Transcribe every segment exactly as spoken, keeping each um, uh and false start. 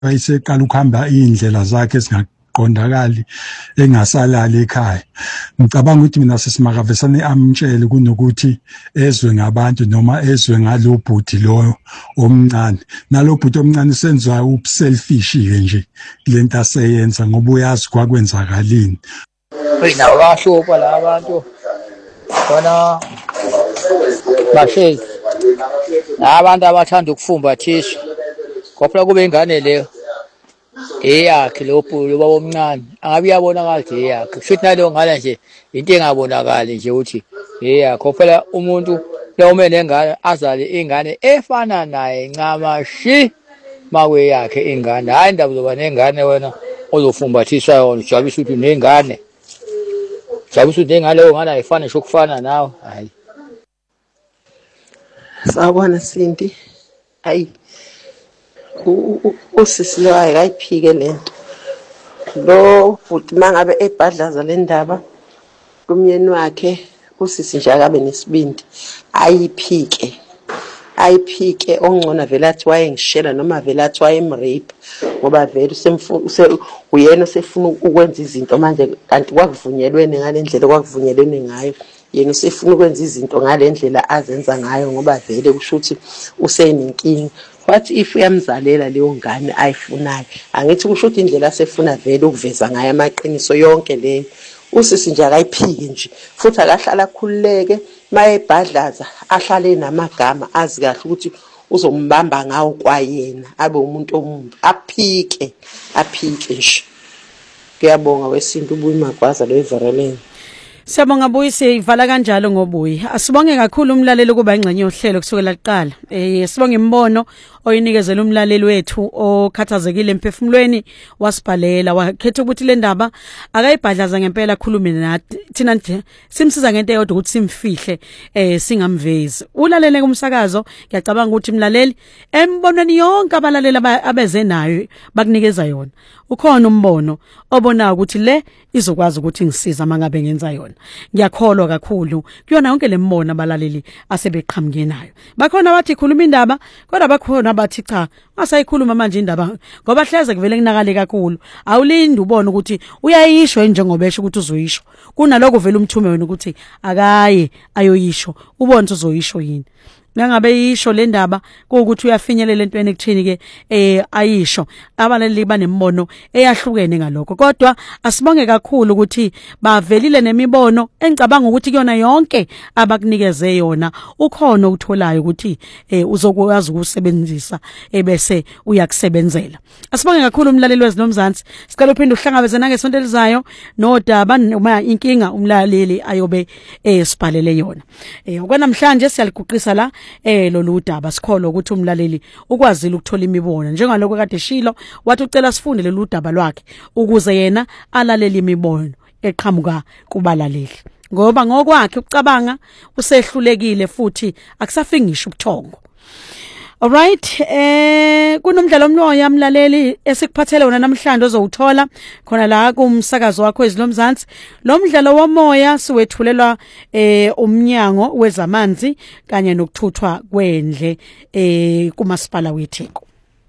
wayeseqala ukuhamba indlela zakhe ezingaqondakali engasalali ekhaya. Ngicabanga ukuthi mina sesimakavesane amtshele kunokuthi ezwe ngabantu noma ezwe ngalobhudi lo omncane. Nalobhudi omncane senziwa ubuselfish ke nje lento aseyenza ngoba uyazi kwakwenzakalini. Wena washopa la abantu bona basheki abantu abathanda ukufumba thisha kopha kube ingane leyo eyakhe lo bhulu baba omncane angabe uyabonakala nje eyakhe kushuthi naleyo ngane nje into engabonakali nje ukuthi eyakhe phela umuntu lewome nengane azale ingane efana naye ncama shi mawe yakhe ingane hayi indaba zoba nengane wena ozofumbathiswa yona ujabisa ukuthi nengane jabisa ukuthi nengane leyo ngane ayifani nje ukufana nawe hayi. Sawubona Sindi. Hayi. Usisi lo ayayiphike lento. Lo futhi mangabe ebhadlaza le ndaba kumyeni wakhe usisi nje akabe nesibindi ayiphike. Ayiphike ongcona vele athi wayengishela noma vele athi wayemrape ngoba vele usemfuna uyena osefuna ukwenza izinto manje kanti kwakuvunyelwene ngalendlela kwakuvunyelwene ngayo. Yena usefuna ukwenza izinto ngalendlela azenza ngayo ngoba vele kushuthi usenenkingi. What if uyamzalela leyo ngane ayifunayo? Angithi kushuthi indlela asefuna vele ukuveza ngayo amaqiniso yonke leyo. Usisi nje akayiphiki nje futhi akahlala khululeke mayebhadlaza ahlale namagama azi kahle ukuthi uzombamba ngawo kwayena abe umuntu omumbi aphike aphike nje. Ngiyabonga wesintu ubuyimagwaza lo Everland. Siyabonga Buyise ivala kanjalo ngobuyi. Asibonge kakhulu umlaleli kuba ingxenye yohlelo kusukela kuqala. Eh sibonge imbono oyinikezela umlaleli wethu okhathazekile emphefumulweni wasibhalela wakhetha ukuthi le ndaba akayibhadlaza ngempela khulume nathi thina nje simsiza ngento eyodwa ukuthi simfihle eh singamvezi. Ulalele kumsakazo ngiyacabanga ukuthi umlaleli embonweni yonke abalaleli abeze nayo bakunikeza yona. Ukhona umbono obona ukuthi le izokwazi ukuthi ngisiza mangabe ngenza yona. Ngiyakholwa kakhulu kuyona yonke lembono abalaleli asebeqhamuke nayo. Bakhona bathi khuluma indaba kodwa bakhona bathi cha asayikhuluma manje indaba ngoba hleze kuvele kunakale kakhulu. Awulindi ubone ukuthi uyayisho njengobesho ukuthi uzoyisho. Kunaloko vele umthume wena ukuthi akaye ayoyisho ubone ukuthi uzoyisho yini. Nangabe yisho le ndaba ukuthi uyafinyelela entweni ekuthini ke eh ayisho abalali banembono eyahlukene ngalokho kodwa asibonge kakhulu ukuthi bavelile nemibono engicabanga ukuthi kuyona yonke abakunikeze yona ukhona ukutholayo ukuthi eh uzokwazi ukusebenzisa ebese uyakusebenzela. Asibonge kakhulu umlaleli wezinomzansi sicela uphinde uhlangabezana ngesonto elizayo nodaba noma inkinga umlaleli ayobe eh sibhalele yona. Eh okwanamhlanje siyaliguqisa la eh lolu daba sikholo ukuthi umlaleli ukwazile ukuthola imibono njengaloko kade shilo wathi ucela sifunde lolu daba lwakhe ukuze yena alalele imibono eqhamuka kubalaleli ngoba ngokwakhe ukucabanga usehlulekile futhi akusafiki ngisho ubuthongo. Alright, eh kunomdlalo omloya mlaleli esikuphathele wona namhlanje ozowuthola khona la kumsakazo wakho ezinomzansi. Lo mdlalo womoya siwethulelwa eh umnyango wezamanzi kanye nokuthuthwa kwendle eh kumasipala weTheku.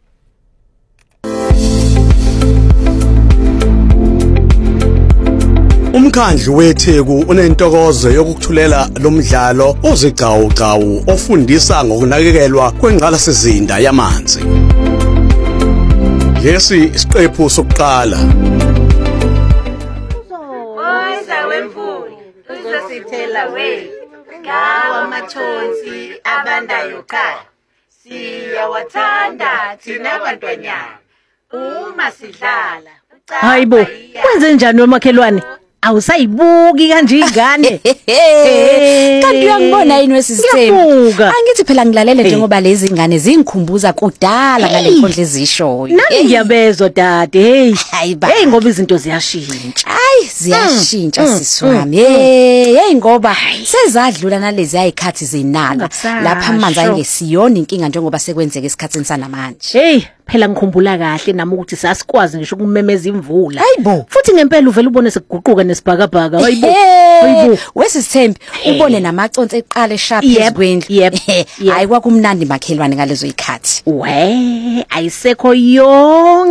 Umkhandlu weTheku unentokozo yokukuthulela lomdlalo ozigcawu-gcawu ofundisa ngokunakekelwa kwengqalasizinda yamanzi. Lesi isiqephu sokuqala. Uzoza wemvuli uzosithela we ngawa mathonsi abandayo khaya. Siyawathanda thina bantwanyana uma sidlala. Hayibo kwenze njani nomakhelwane? Awusayibuki kanje ingane. Kanti uyangibona yini wesisithembu? Angithi phela ngilalele njengoba lezi ingane zingikhumbuza kudala ngale nkondlo ezishoyo. Nami ngiyabezwa dade. Hey, hey ngoba izinto ziyashintsha. Hayi ziyashintsha siswami. Hey, hey ngoba sezadlula nalezi ayikhathi zenala. Lapha amanzi angesiyona inkinga njengoba sekwenzeka esikhatsini sanamanje. Hey, phela ngikhumbula kahle nami ukuthi sasikwazi ngisho ukumemeza imvula. Hayibo. Futhi ngempela uvela ubone sekuguquka nesibhakabhaka. Hayibo. Eh wesithembi ubone namaconsi eqala eshapha ezkwendlu. Yep. Hayi kwakumnandi makhelwane ngalezo ikhathi. We ayisekho yonke